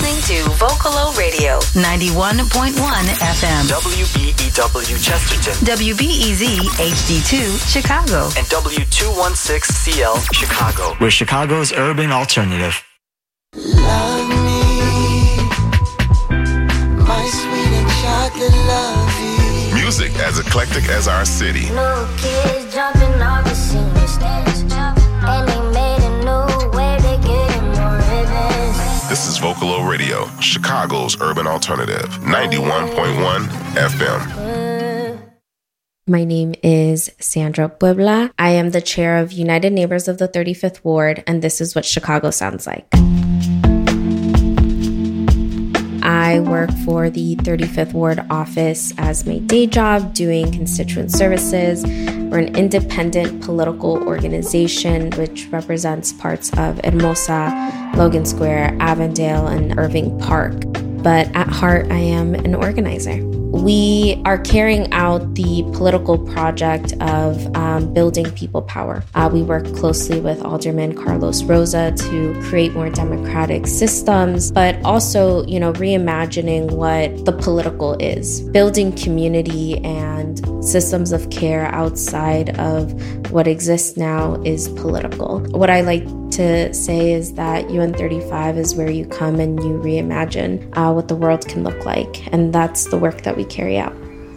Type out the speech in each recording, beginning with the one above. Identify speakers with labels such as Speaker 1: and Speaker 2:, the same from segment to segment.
Speaker 1: listening to Vocalo Radio, 91.1 FM.
Speaker 2: WBEW Chesterton.
Speaker 1: WBEZ HD2 Chicago.
Speaker 2: And W216CL Chicago. We're Chicago's urban alternative.
Speaker 3: Love me, my sweet and chocolate lovey.
Speaker 4: Music as eclectic as our city.
Speaker 5: No kids jumping off the senior stands, and they made a new way to get more ribbons.
Speaker 4: This is Vocalo Radio, Chicago's urban alternative, 91.1 FM.
Speaker 6: My name is Sandra Puebla. I am the chair of United Neighbors of the 35th Ward, and this is what Chicago sounds like. I work for the 35th Ward office as my day job, doing constituent services. We're an independent political organization which represents parts of Hermosa, Logan Square, Avondale, and Irving Park. But at heart, I am an organizer. We are carrying out the political project of building people power. We work closely with Alderman Carlos Rosa to create more democratic systems, but also, reimagining what the political is, building community and systems of care outside of what exists now is political. What I like to say is that UN35 is where you come and you reimagine what the world can look like, and that's the work that we carry out.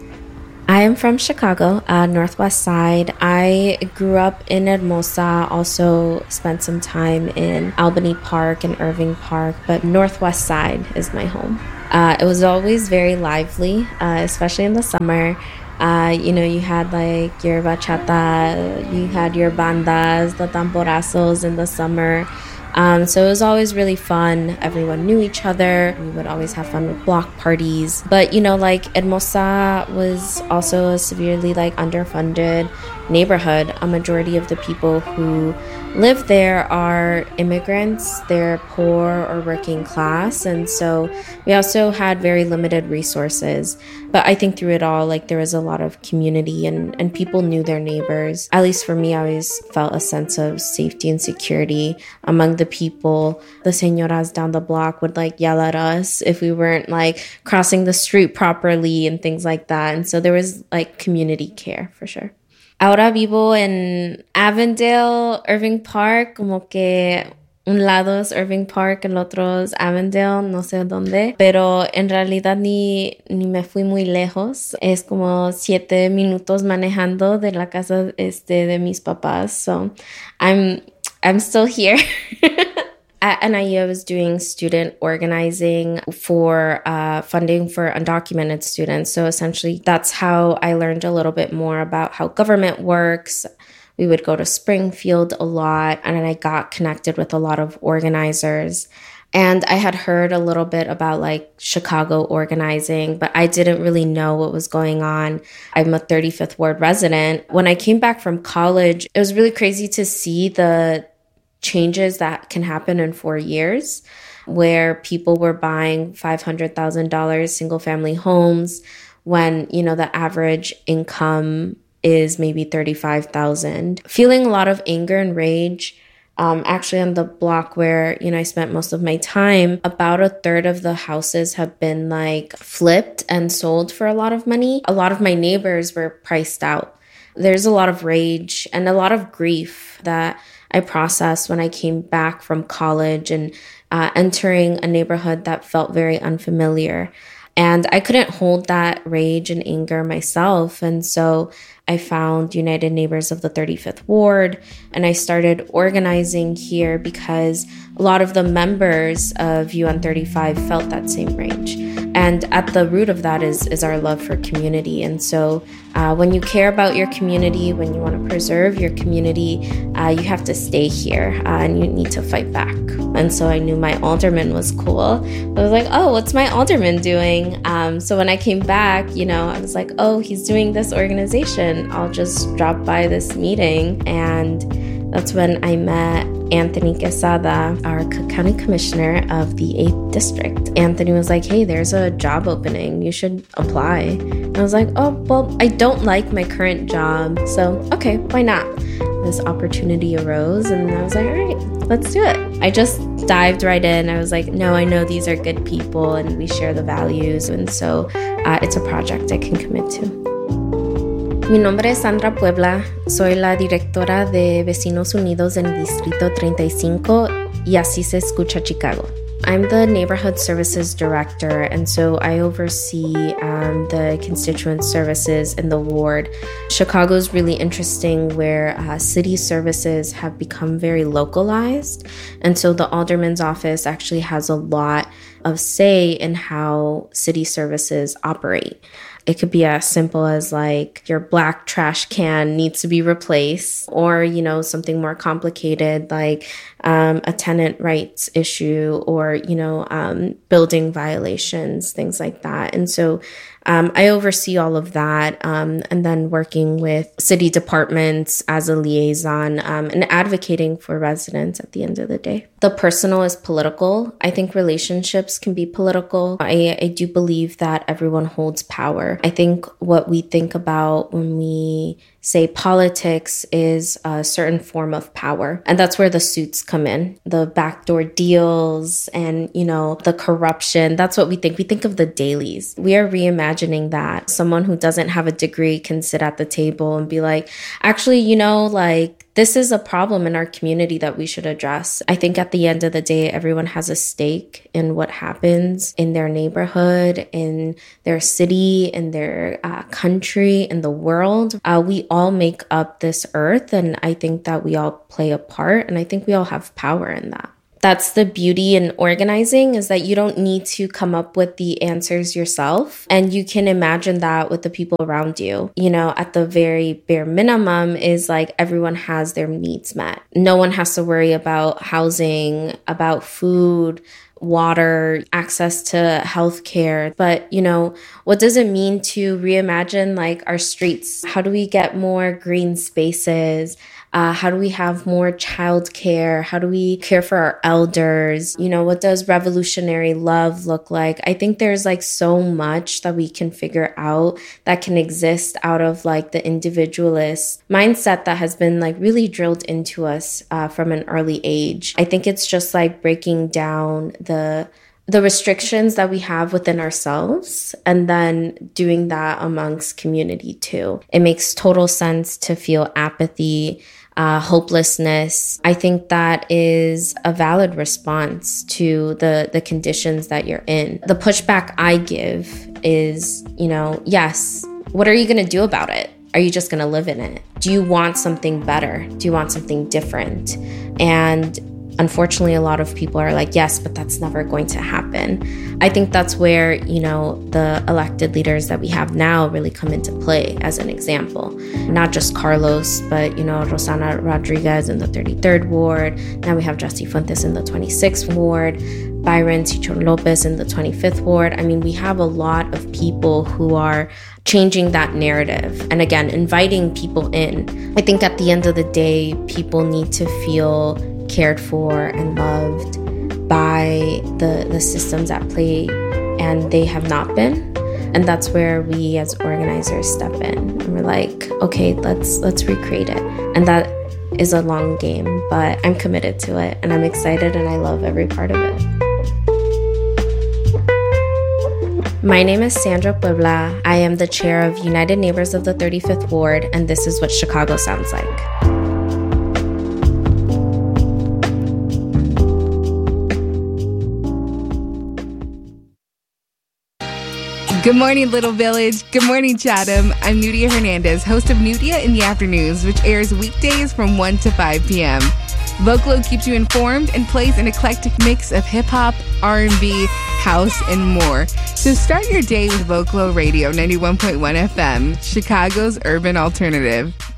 Speaker 6: I am from Chicago, Northwest Side. I grew up in Hermosa, also spent some time in Albany Park and Irving Park, but Northwest Side is my home. It was always very lively, especially in the summer. You had like your bachata, you had your bandas, the tamborazos in the summer. So it was always really fun. Everyone knew each other. We would always have fun with block parties. But, Hermosa was also a severely underfunded neighborhood. A majority of the people who live there are immigrants. They're poor or working class. And so we also had very limited resources. But I think through it all, there was a lot of community and people knew their neighbors. At least for me, I always felt a sense of safety and security among the people. The señoras down the block would yell at us if we weren't crossing the street properly and things like that. And so there was community care for sure. Ahora vivo en Avondale, Irving Park, como que un lado es Irving Park, el otro es Avondale, no sé dónde, pero en realidad ni me fui muy lejos. Es como 7 minutos manejando de la casa de mis papás. So I'm still here. At NIU, I was doing student organizing for funding for undocumented students. So essentially, that's how I learned a little bit more about how government works. We would go to Springfield a lot, and then I got connected with a lot of organizers. And I had heard a little bit about Chicago organizing, but I didn't really know what was going on. I'm a 35th Ward resident. When I came back from college, it was really crazy to see the changes that can happen in 4 years, where people were buying $500,000 single family homes when, the average income is maybe $35,000. Feeling a lot of anger and rage. Actually on the block where, I spent most of my time, about a third of the houses have been flipped and sold for a lot of money. A lot of my neighbors were priced out. There's a lot of rage and a lot of grief that I processed when I came back from college and entering a neighborhood that felt very unfamiliar. And I couldn't hold that rage and anger myself. And so I found United Neighbors of the 35th Ward, and I started organizing here because a lot of the members of UN35 felt that same rage. And at the root of that is our love for community. And so when you care about your community, when you want to preserve your community, you have to stay here and you need to fight back. And so I knew my alderman was cool. I was like, oh, what's my alderman doing? So when I came back, I was like, oh, he's doing this organization. I'll just drop by this meeting. And that's when I met Anthony Quesada, our Cook County Commissioner of the 8th District. Anthony was like, hey, there's a job opening. You should apply. And I was like, oh, well, I don't like my current job. So, okay, why not? This opportunity arose and I was like, all right, let's do it. I just dived right in. I was like, no, I know these are good people and we share the values. And so it's a project I can commit to. Mi nombre es Sandra Puebla. Soy la directora de Vecinos Unidos en Distrito 35 y así se escucha Chicago. I'm the Neighborhood Services Director, and so I oversee the constituent services in the ward. Chicago's really interesting where city services have become very localized, and so the alderman's office actually has a lot of say in how city services operate. It could be as simple as like your black trash can needs to be replaced, or, you know, something more complicated like a tenant rights issue, or, you know, building violations, things like that. And so I oversee all of that, and then working with city departments as a liaison, and advocating for residents at the end of the day. The personal is political. I think relationships can be political. I do believe that everyone holds power. I think what we think about when we say politics is a certain form of power. And that's where the suits come in. The backdoor deals and, you know, the corruption. That's what we think. We think of the dailies. We are reimagining that. Someone who doesn't have a degree can sit at the table and be like, actually, you know, like, this is a problem in our community that we should address. I think at the end of the day, everyone has a stake in what happens in their neighborhood, in their city, in their country, in the world. We all make up this earth, and I think that we all play a part, and I think we all have power in that. That's the beauty in organizing, is that you don't need to come up with the answers yourself, and you can imagine that with the people around you. You know, at the very bare minimum is like everyone has their needs met. No one has to worry about housing, about food, water, access to healthcare. But, you know, what does it mean to reimagine like our streets? How do we get more green spaces? How do we have more childcare? How do we care for our elders? You know, what does revolutionary love look like? I think there's like so much that we can figure out that can exist out of like the individualist mindset that has been like really drilled into us from an early age. I think it's just like breaking down the restrictions that we have within ourselves and then doing that amongst community too. It makes total sense to feel apathy, hopelessness. I think that is a valid response to the conditions that you're in. The pushback I give is, you know, yes, what are you going to do about it? Are you just going to live in it? Do you want something better? Do you want something different? And unfortunately, a lot of people are like, yes, but that's never going to happen. I think that's where, you know, the elected leaders that we have now really come into play as an example. Not just Carlos, but, you know, Rosana Rodriguez in the 33rd Ward. Now we have Jesse Fuentes in the 26th Ward. Byron Chichon Lopez in the 25th Ward. I mean, we have a lot of people who are changing that narrative. And again, inviting people in. I think at the end of the day, people need to feel cared for and loved by the systems at play, and they have not been. And that's where we as organizers step in. And we're like, okay, let's recreate it. And that is a long game, but I'm committed to it, and I'm excited, and I love every part of it. My name is Sandra Puebla. I am the chair of United Neighbors of the 35th Ward, and this is what Chicago sounds like.
Speaker 7: Good morning, Little Village. Good morning, Chatham. I'm Nudia Hernandez, host of Nudia in the Afternoons, which airs weekdays from 1 to 5 p.m. Vocalo keeps you informed and plays an eclectic mix of hip-hop, R&B, house, and more. So start your day with Vocalo Radio 91.1 FM, Chicago's urban alternative.